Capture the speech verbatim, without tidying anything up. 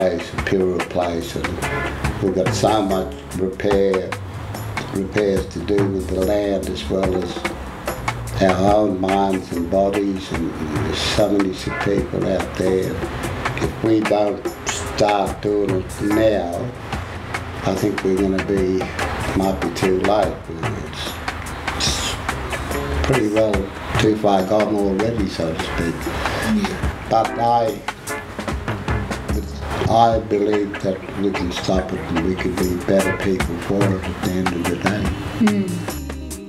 It's a purer place, and we've got so much repair repairs to do with the land as well as our own minds and bodies, and there's so many sick people out there. If we don't start doing it now, I think we're going to be, might be too late. It's, it's pretty well too far gone already, so to speak. Yeah. But I, I believe that we can stop it and we can be better people for it at the end of the day. Mm.